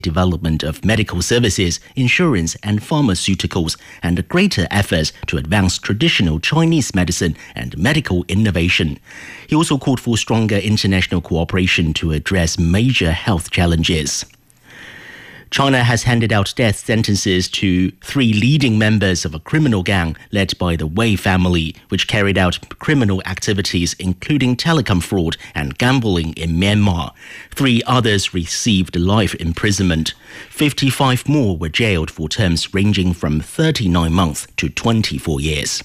development of medical services, insurance and pharmaceuticals, and greater efforts to advance traditional Chinese medicine and medical innovation. He also called for stronger international cooperation to address major health challenges. China has handed out death sentences to 3 leading members of a criminal gang led by the Wei family, which carried out criminal activities including telecom fraud and gambling in Myanmar. 3 others received life imprisonment. 55 more were jailed for terms ranging from 39 months to 24 years.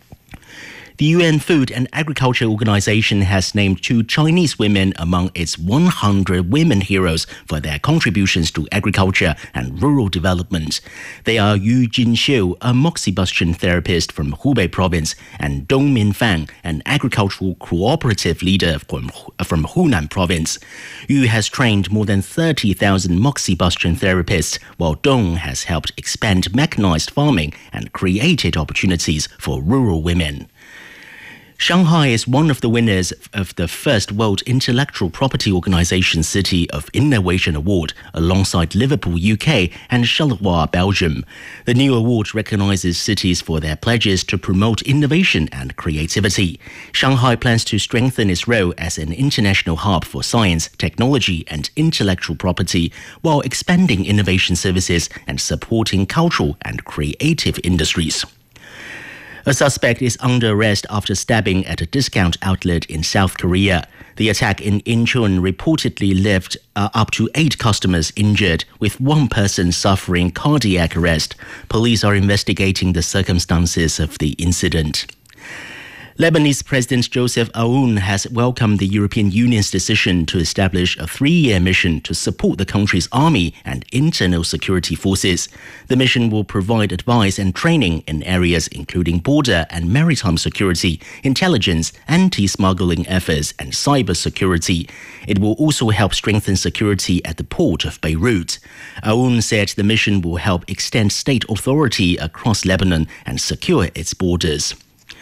The UN Food and Agriculture Organization has named 2 Chinese women among its 100 women heroes for their contributions to agriculture and rural development. They are Yu Jinxiu, a moxibustion therapist from Hubei province, and Dong Minfang, an agricultural cooperative leader from Hunan province. Yu has trained more than 30,000 moxibustion therapists, while Dong has helped expand mechanized farming and created opportunities for rural women. Shanghai is one of the winners of the first World Intellectual Property Organization City of Innovation Award, alongside Liverpool, UK, and Charleroi, Belgium. The new award recognizes cities for their pledges to promote innovation and creativity. Shanghai plans to strengthen its role as an international hub for science, technology, and intellectual property, while expanding innovation services and supporting cultural and creative industries. A suspect is under arrest after stabbing at a discount outlet in South Korea. The attack in Incheon reportedly left up to 8 customers injured, with 1 person suffering cardiac arrest. Police are investigating the circumstances of the incident. Lebanese President Joseph Aoun has welcomed the European Union's decision to establish a 3-year mission to support the country's army and internal security forces. The mission will provide advice and training in areas including border and maritime security, intelligence, anti-smuggling efforts, and cyber security. It will also help strengthen security at the port of Beirut. Aoun said the mission will help extend state authority across Lebanon and secure its borders.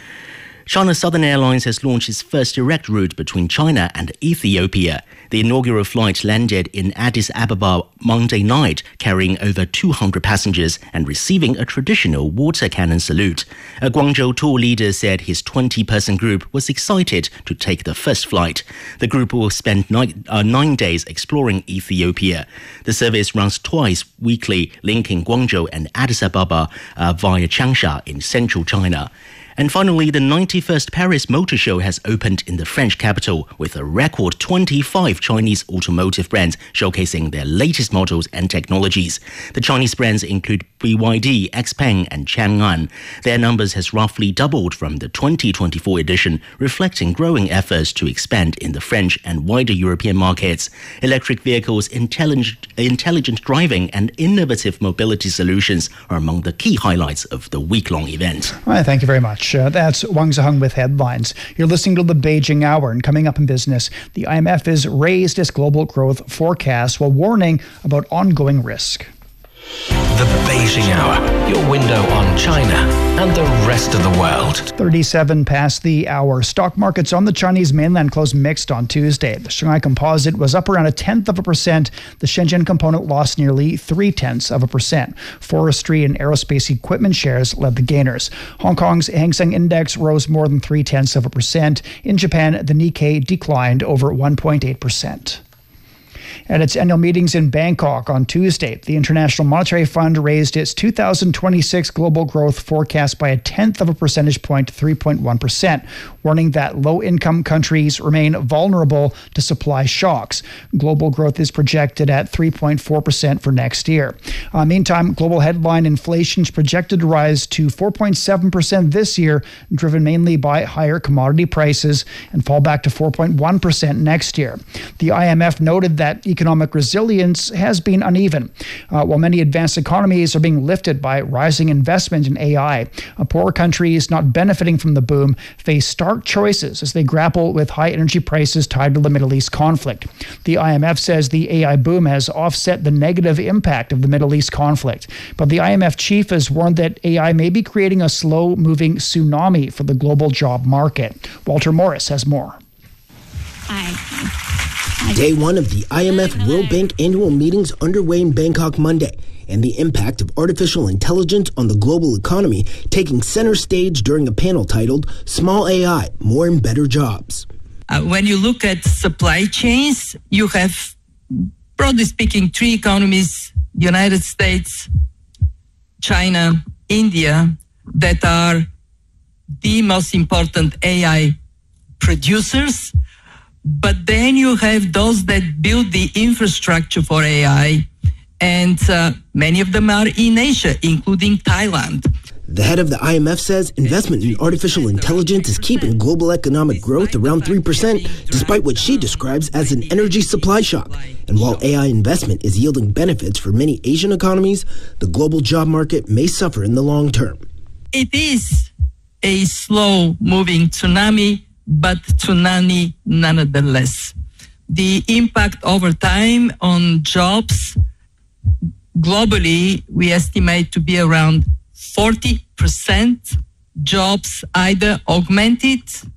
China Southern Airlines has launched its first direct route between China and Ethiopia. The inaugural flight landed in Addis Ababa Monday night, carrying over 200 passengers and receiving a traditional water cannon salute. A Guangzhou tour leader said his 20-person group was excited to take the first flight. The group will spend 9 days exploring Ethiopia. The service runs twice weekly, linking Guangzhou and Addis Ababa via Changsha in central China. And finally, the 91st Paris Motor Show has opened in the French capital, with a record 25 Chinese automotive brands showcasing their latest models and technologies. The Chinese brands include BYD, XPeng, and Chang'an. Their numbers has roughly doubled from the 2024 edition, reflecting growing efforts to expand in the French and wider European markets. Electric vehicles, intelligent driving, and innovative mobility solutions are among the key highlights of the week-long event. All right, thank you very much. That's Wang Ziheng with headlines. You're listening to the Beijing Hour, and coming up in business, the IMF has raised its global growth forecast while warning about ongoing risk. The Beijing Hour, your window on China and the rest of the world. 37 past the hour. Stock markets on the Chinese mainland closed mixed on Tuesday. The Shanghai Composite was up around 0.1%. The Shenzhen Component lost nearly 0.3%. Forestry and aerospace equipment shares led the gainers. Hong Kong's Hang Seng Index rose more than 0.3%. In Japan, the Nikkei declined over 1.8%. At its annual meetings in Bangkok on Tuesday, the International Monetary Fund raised its 2026 global growth forecast by 0.1 percentage point to 3.1%, warning that low-income countries remain vulnerable to supply shocks. Global growth is projected at 3.4% for next year. Meantime, global headline inflation is projected to rise to 4.7% this year, driven mainly by higher commodity prices, and fall back to 4.1% next year. The IMF noted that economic resilience has been uneven. While many advanced economies are being lifted by rising investment in AI, poorer countries not benefiting from the boom face stark choices as they grapple with high energy prices tied to the Middle East conflict. The IMF says the AI boom has offset the negative impact of the Middle East conflict, but the IMF chief has warned that AI may be creating a slow-moving tsunami for the global job market. Walter Morris has more. Day one of the IMF World Bank annual meetings underway in Bangkok Monday, and the impact of artificial intelligence on the global economy taking center stage during a panel titled Small AI, More and Better Jobs. When you look at supply chains, you have, broadly speaking, three economies, United States, China, India, that are the most important AI producers. But then you have those that build the infrastructure for AI, and many of them are in Asia, including Thailand. The head of the IMF says investment in artificial intelligence is keeping global economic growth around 3%, despite what she describes as an energy supply shock. And while AI investment is yielding benefits for many Asian economies, the global job market may suffer in the long term. It is a slow-moving tsunami, but tsunami nonetheless. The impact over time on jobs globally, we estimate to be around 40% jobs either augmented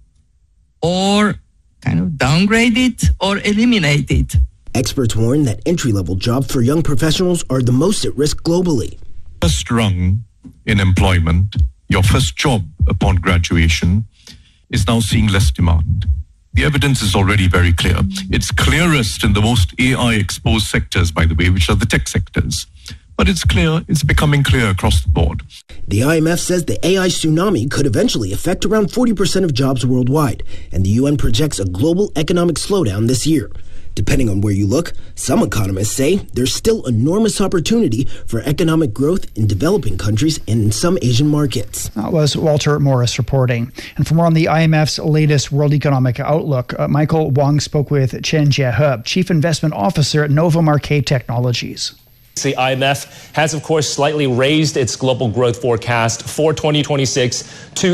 or kind of downgraded or eliminated. Experts warn that entry-level jobs for young professionals are the most at risk globally. First rung in employment, your first job upon graduation, is now seeing less demand. The evidence is already very clear. It's clearest in the most AI-exposed sectors, by the way, which are the tech sectors. But it's becoming clear across the board. The IMF says the AI tsunami could eventually affect around 40% of jobs worldwide, and the UN projects a global economic slowdown this year. Depending on where you look, some economists say there's still enormous opportunity for economic growth in developing countries and in some Asian markets. That was Walter Morris reporting. And for more on the IMF's latest World Economic Outlook, Michael Wong spoke with Chen Jiehe, Chief Investment Officer at Nova Marquet Technologies. The IMF has, of course, slightly raised its global growth forecast for 2026 to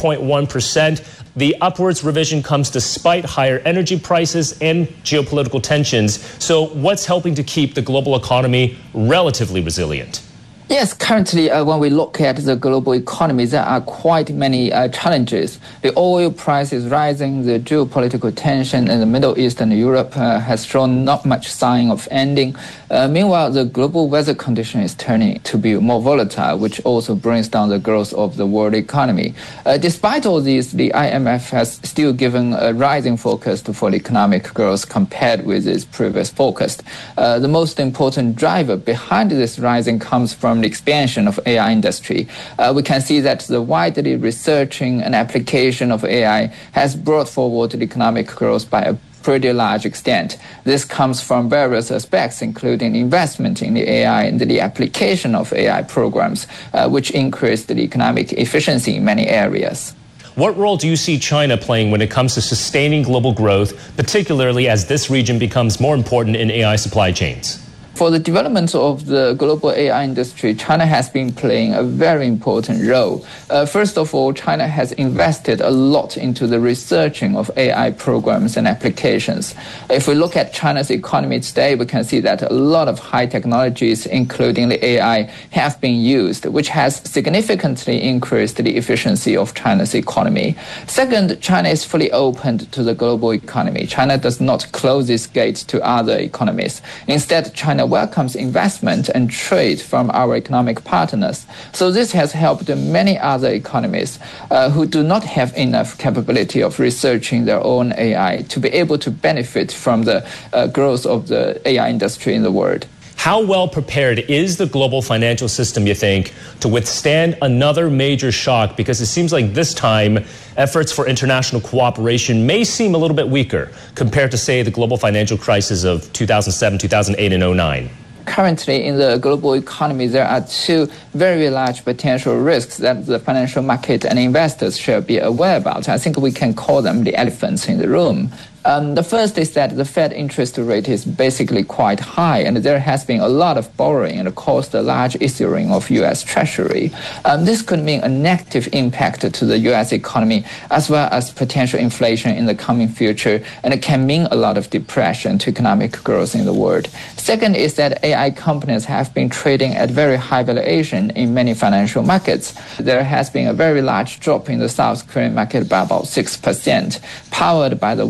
3.1%. The upwards revision comes despite higher energy prices and geopolitical tensions. So what's helping to keep the global economy relatively resilient? Yes, currently, when we look at the global economy, there are quite many challenges. The oil price is rising, the geopolitical tension in the Middle East and Europe has shown not much sign of ending. Meanwhile, the global weather condition is turning to be more volatile, which also brings down the growth of the world economy. Despite all these, the IMF has still given a rising forecast for the economic growth compared with its previous forecast. The most important driver behind this rising comes from the expansion of AI industry. We can see that the widely researching and application of AI has brought forward the economic growth by a pretty large extent. This comes from various aspects, including investment in the AI and the application of AI programs, which increased the economic efficiency in many areas. What role do you see China playing when it comes to sustaining global growth, particularly as this region becomes more important in AI supply chains? For the development of the global AI industry, China has been playing a very important role. First of all, China has invested a lot into the researching of AI programs and applications. If we look at China's economy today, we can see that a lot of high technologies, including the AI, have been used, which has significantly increased the efficiency of China's economy. Second, China is fully opened to the global economy. China does not close its gates to other economies. Instead, China welcomes investment and trade from our economic partners. So this has helped many other economies who do not have enough capability of researching their own AI to be able to benefit from the growth of the AI industry in the world. How well prepared is the global financial system, you think, to withstand another major shock? Because it seems like this time, efforts for international cooperation may seem a little bit weaker compared to, say, the global financial crisis of 2007, 2008, and 2009. Currently, in the global economy, there are two very large potential risks that the financial market and investors should be aware about. I think we can call them the elephants in the room. The first is that the Fed interest rate is basically quite high, and there has been a lot of borrowing and caused a large issuing of U.S. Treasury. This could mean a negative impact to the U.S. economy, as well as potential inflation in the coming future, and it can mean a lot of depression to economic growth in the world. Second is that AI companies have been trading at very high valuation in many financial markets. There has been a very large drop in the South Korean market by about 6%, powered by the war in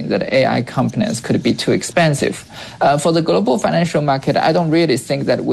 worrying that AI companies could be too expensive. For the global financial market, I don't really think that we